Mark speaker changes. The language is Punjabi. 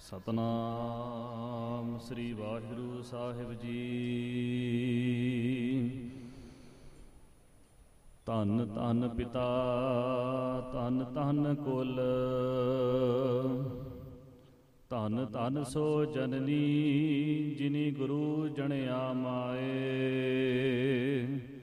Speaker 1: ਸਤਨਾਮ ਸ੍ਰੀ ਵਾਹਿਗੁਰੂ ਸਾਹਿਬ ਜੀ। ਧੰਨ ਧੰਨ ਪਿਤਾ ਧੰਨ ਧੰਨ ਕੁਲ, ਧੰਨ ਧੰਨ ਸੋ ਜਨਨੀ ਜਿਨੀ ਗੁਰੂ ਜਣਿਆ ਮਾਏ।